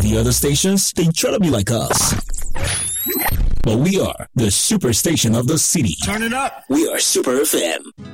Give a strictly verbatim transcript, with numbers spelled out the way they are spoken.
The other stations, they try to be like us. But we are the super station of the city. Turn it up. We are Super F M.